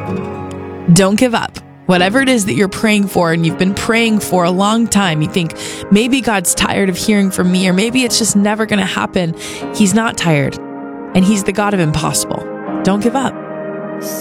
Don't give up. Whatever it is that you're praying for and you've been praying for a long time, you think maybe God's tired of hearing from me, or maybe it's just never going to happen. He's not tired, and He's the God of impossible. Don't give up.